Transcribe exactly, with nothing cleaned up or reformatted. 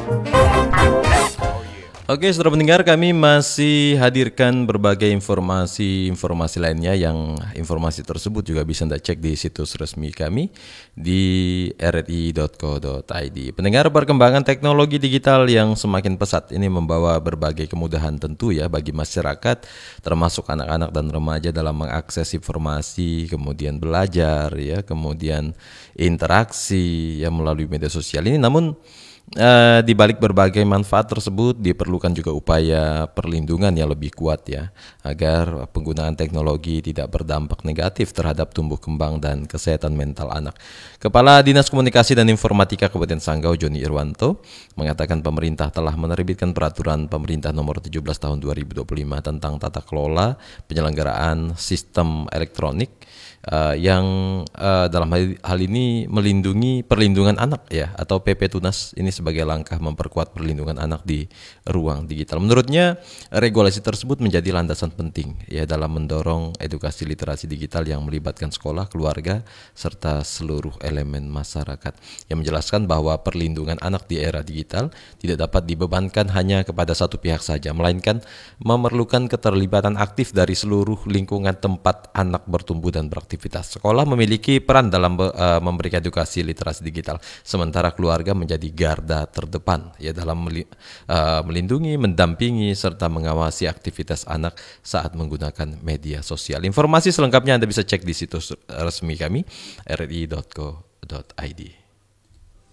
Oke, saudara pendengar, kami masih hadirkan berbagai informasi-informasi lainnya yang informasi tersebut juga bisa Anda cek di situs resmi kami di r r i dot co dot i d. Pendengar, perkembangan teknologi digital yang semakin pesat ini membawa berbagai kemudahan tentu ya bagi masyarakat, termasuk anak-anak dan remaja dalam mengakses informasi, kemudian belajar ya, kemudian interaksi ya melalui media sosial ini. Namun Uh, di balik berbagai manfaat tersebut diperlukan juga upaya perlindungan yang lebih kuat ya, agar penggunaan teknologi tidak berdampak negatif terhadap tumbuh kembang dan kesehatan mental anak. Kepala Dinas Komunikasi dan Informatika Kabupaten Sanggau, Joni Irwanto, mengatakan pemerintah telah menerbitkan peraturan pemerintah nomor tujuh belas tahun dua ribu dua puluh lima tentang tata kelola penyelenggaraan sistem elektronik Uh, yang uh, dalam hal, hal ini melindungi perlindungan anak ya, atau P P Tunas ini sebagai langkah memperkuat perlindungan anak di ruang digital. Menurutnya regulasi tersebut menjadi landasan penting ya dalam mendorong edukasi literasi digital yang melibatkan sekolah, keluarga serta seluruh elemen masyarakat. Yang menjelaskan bahwa perlindungan anak di era digital tidak dapat dibebankan hanya kepada satu pihak saja, melainkan memerlukan keterlibatan aktif dari seluruh lingkungan tempat anak bertumbuh dan beraktivitas. Sekolah memiliki peran dalam uh, memberikan edukasi literasi digital, sementara keluarga menjadi garda terdepan ya dalam meli, uh, melindungi, mendampingi serta mengawasi aktivitas anak saat menggunakan media sosial. Informasi selengkapnya Anda bisa cek di situs resmi kami r r i dot co dot i d.